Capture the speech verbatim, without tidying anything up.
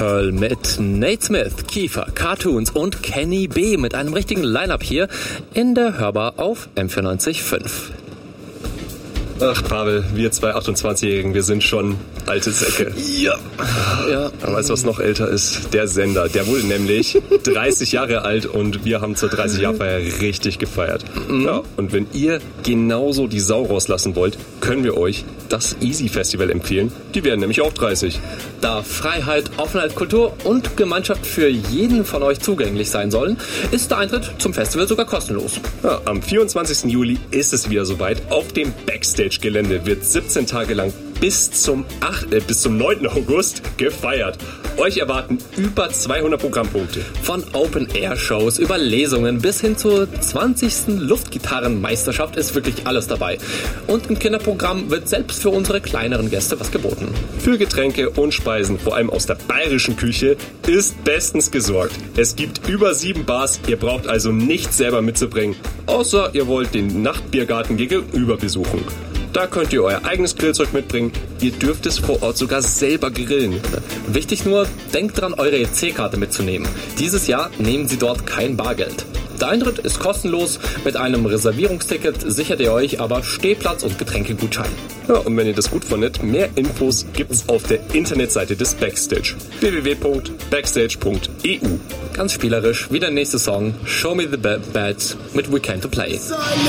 Pearl mit Nate Smith, Kiefer, Cartoons und Kenny B mit einem richtigen Line-Up hier in der Hörbar auf M vierundneunzig Komma fünf. Ach, Pavel, wir zwei achtundzwanzigjährigen, wir sind schon alte Säcke. Ja. ja. Aber weißt du, was noch älter ist? Der Sender. Der wurde nämlich dreißig Jahre alt und wir haben zur dreißig-Jahr-Feier richtig gefeiert. Mhm. Ja, und wenn ihr genauso die Sau rauslassen wollt, können wir euch das Easy Festival empfehlen. Die werden nämlich auch dreißig. Da Freiheit, Offenheit, Kultur und Gemeinschaft für jeden von euch zugänglich sein sollen, ist der Eintritt zum Festival sogar kostenlos. Ja, am vierundzwanzigsten Juli ist es wieder soweit. Auf dem Backstage-Gelände wird siebzehn Tage lang bis zum, acht, äh, bis zum neunten August gefeiert. Euch erwarten über zweihundert Programmpunkte. Von Open-Air-Shows über Lesungen bis hin zur zwanzigsten Luftgitarrenmeisterschaft ist wirklich alles dabei. Und im Kinderprogramm wird selbst für unsere kleineren Gäste was geboten. Für Getränke und Speisen, vor allem aus der bayerischen Küche, ist bestens gesorgt. Es gibt über sieben Bars, ihr braucht also nichts selber mitzubringen, außer ihr wollt den Nachtbiergarten gegenüber besuchen. Da könnt ihr euer eigenes Grillzeug mitbringen. Ihr dürft es vor Ort sogar selber grillen. Wichtig nur, denkt dran, eure E C-Karte mitzunehmen. Dieses Jahr nehmen sie dort kein Bargeld. Der Eintritt ist kostenlos. Mit einem Reservierungsticket sichert ihr euch aber Stehplatz und Getränkegutschein. Ja, und wenn ihr das gut fandet, mehr Infos gibt's auf der Internetseite des Backstage. w w w punkt backstage punkt e u. Ganz spielerisch, wie der nächste Song Show Me the Bad mit We Came to Play.